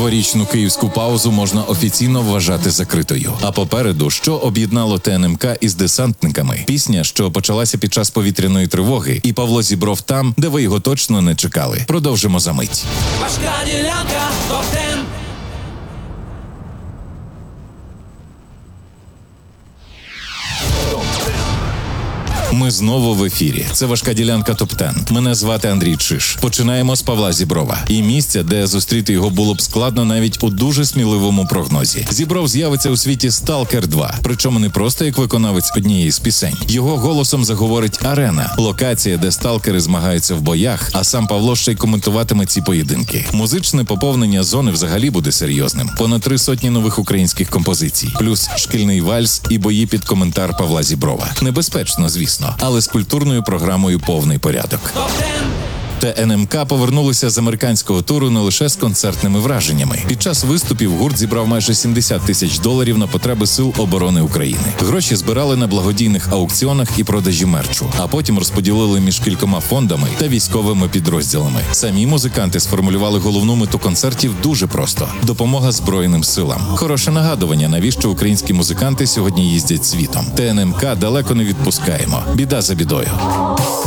Дворічну київську паузу можна офіційно вважати закритою. А попереду, що об'єднало ТНМК із десантниками? Пісня, що почалася під час повітряної тривоги, і Павло Зібров там, де ви його точно не чекали. Продовжимо за мить. Важка ділянка, топ-10. Ми знову в ефірі. Це важка ділянка ТОП-10. Мене звати Андрій Чиш. Починаємо з Павла Зіброва. І місця, де зустріти його було б складно навіть у дуже сміливому прогнозі. Зібров з'явиться у світі «Сталкер 2». Причому не просто як виконавець однієї з пісень. Його голосом заговорить арена. Локація, де сталкери змагаються в боях, а сам Павло ще й коментуватиме ці поєдинки. Музичне поповнення зони взагалі буде серйозним. Понад 300 нових українських композицій. Плюс шкільний вальс і бої під коментар Павла Зіброва. Небезпечно, звісно. Але з культурною програмою повний порядок. ТНМК повернулися з американського туру не лише з концертними враженнями. Під час виступів гурт зібрав майже $70 тисяч на потреби Сил оборони України. Гроші збирали на благодійних аукціонах і продажі мерчу, а потім розподілили між кількома фондами та військовими підрозділами. Самі музиканти сформулювали головну мету концертів дуже просто – допомога Збройним силам. Хороше нагадування, навіщо українські музиканти сьогодні їздять світом. ТНМК далеко не відпускаємо. Біда за бідою.